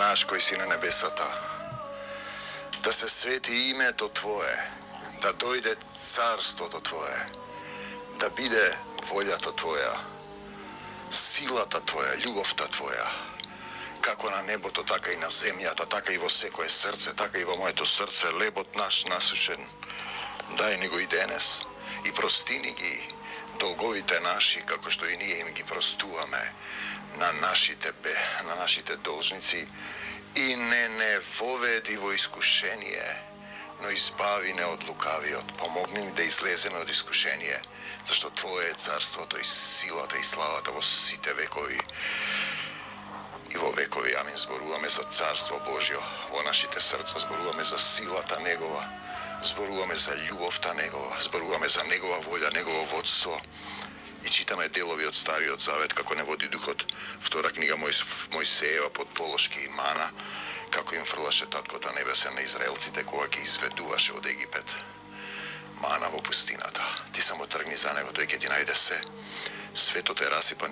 наш кој си на небесата, да се свети името Твое, да дојде царството Твое, да биде волјата Твоја, силата Твоја, љубовта Твоја, како на небото, така и на земјата, така и во секое срце, така и во моето срце, лебот наш насушен, дај ни го и денес, и простини ги долговите наши, како што и ние им ги простуваме на нашите должници, и не воведи во искушение, но избави не од лукавиот. Помогни ни да излеземе од искушение, зашто Твое е царството и силата и славата во сите векови. И во векови, амин, зборуваме за Царство Божјо во нашите срца, зборуваме за силата Негова, зборуваме за љубовта Негова, зборуваме за Негова волја, Негово водство. И читаме делови од Стариот Завет, како не води Духот, втора книга Мојсеева под полошки и мана, како им фрлаше Таткото Небесен на израелците кога ги изведуваше од Египет. Мана во пустината. Ти само тргни за него, тој ќе ти најде се. Светот е расипан